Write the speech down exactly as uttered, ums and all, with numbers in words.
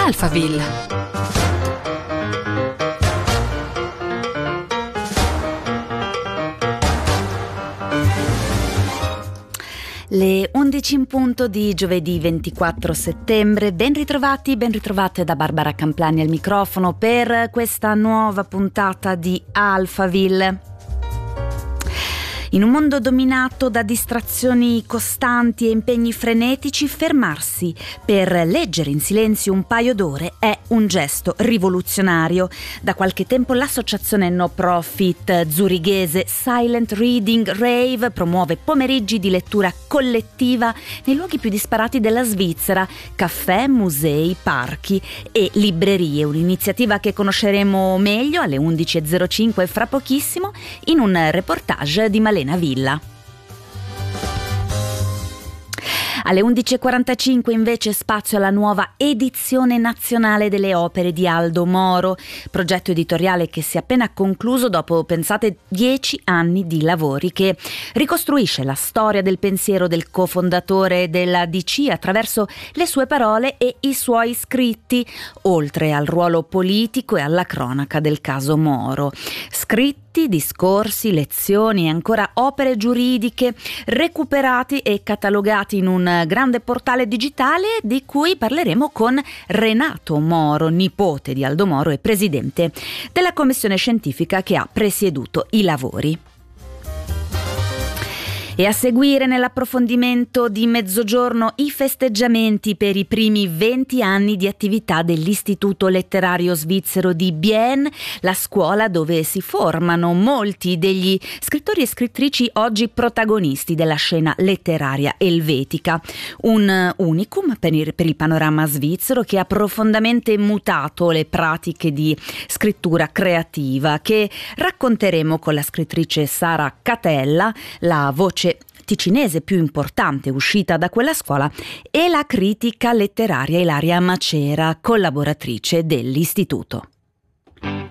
Alphaville. Le undici in punto di giovedì ventiquattro settembre, ben ritrovati, ben ritrovate da Barbara Camplani al microfono per questa nuova puntata di Alphaville. In un mondo dominato da distrazioni costanti e impegni frenetici, fermarsi per leggere in silenzio un paio d'ore è un gesto rivoluzionario. Da qualche tempo l'associazione no profit zurighese Silent Reading Rave promuove pomeriggi di lettura collettiva nei luoghi più disparati della Svizzera: caffè, musei, parchi e librerie. Un'iniziativa che conosceremo meglio alle undici e zero cinque fra pochissimo in un reportage di Malena Villa. Alle undici e quarantacinque invece spazio alla nuova edizione nazionale delle opere di Aldo Moro, progetto editoriale che si è appena concluso dopo, pensate, dieci anni di lavori, che ricostruisce la storia del pensiero del cofondatore della D C attraverso le sue parole e i suoi scritti, oltre al ruolo politico e alla cronaca del caso Moro. Scritti, discorsi, lezioni e ancora opere giuridiche recuperati e catalogati in un grande portale digitale di cui parleremo con Renato Moro, nipote di Aldo Moro e presidente della commissione scientifica che ha presieduto i lavori. E a seguire nell'approfondimento di mezzogiorno i festeggiamenti per i primi venti anni di attività dell'Istituto Letterario Svizzero di Bienne, la scuola dove si formano molti degli scrittori e scrittrici oggi protagonisti della scena letteraria elvetica. Un unicum per il, per il panorama svizzero che ha profondamente mutato le pratiche di scrittura creativa, che racconteremo con la scrittrice Sara Catella, la voce ticinese più importante uscita da quella scuola, e la critica letteraria Ilaria Macera, collaboratrice dell'istituto.